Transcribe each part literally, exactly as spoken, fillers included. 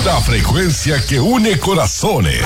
La frecuencia que une corazones.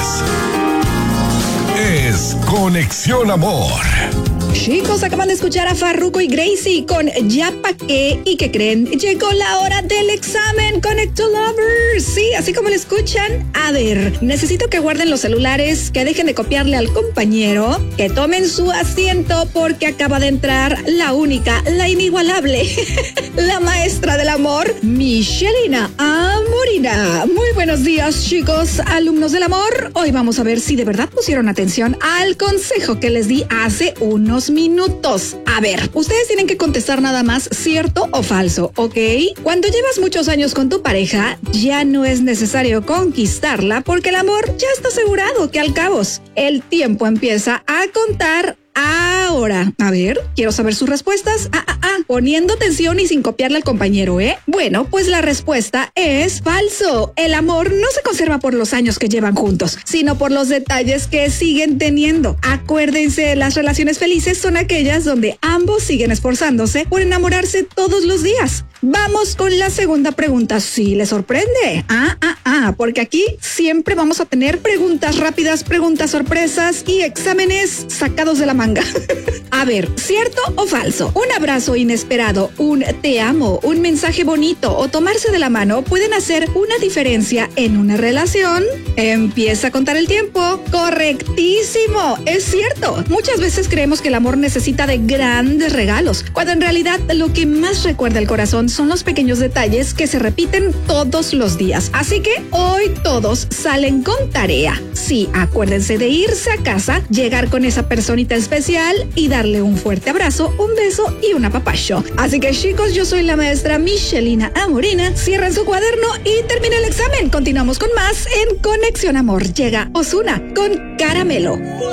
Es Conexión Amor. Chicos, acaban de escuchar a Farruko y Gracie con Ya Pa' Qué. ¿Y qué creen? Llegó la hora del examen. Connect to Lovers. Sí, así como lo escuchan. A ver, necesito que guarden los celulares, que dejen de copiarle al compañero, que tomen su asiento porque acaba de entrar la única, la inigualable, la maestra del amor, Michelina Amorina. Muy buenos días, chicos, alumnos del amor. Hoy vamos a ver si de verdad pusieron atención al consejo que les di hace unos minutos. A ver, ustedes tienen que contestar nada más cierto o falso, ¿ok? Cuando llevas muchos años con tu pareja, ya no es necesario conquistarla porque el amor ya está asegurado que al cabo el tiempo empieza a contar. Ahora, a ver, quiero saber sus respuestas. Ah, ah, ah, poniendo atención y sin copiarle al compañero, ¿eh? Bueno, pues la respuesta es falso. El amor no se conserva por los años que llevan juntos, sino por los detalles que siguen teniendo. Acuérdense, las relaciones felices son aquellas donde ambos siguen esforzándose por enamorarse todos los días. Vamos con la segunda pregunta. ¿Sí les sorprende? Ah, ah, ah, porque aquí siempre vamos a tener preguntas rápidas, preguntas sorpresas y exámenes sacados de la manga. A ver, ¿cierto o falso? Un abrazo inesperado, un te amo, un mensaje bonito o tomarse de la mano pueden hacer una diferencia en una relación. Empieza a contar el tiempo. Correctísimo, es cierto. Muchas veces creemos que el amor necesita de grandes regalos, cuando en realidad lo que más recuerda el corazón son los pequeños detalles que se repiten todos los días. Así que hoy todos salen con tarea. Sí, acuérdense de irse a casa, llegar con esa personita especial y darle un fuerte abrazo, un beso y un apapacho. Así que chicos, yo soy la maestra Michelina Amorina. Cierren su cuaderno y termina el examen. Continuamos con más en Conexión Amor. Llega Ozuna con Caramelo.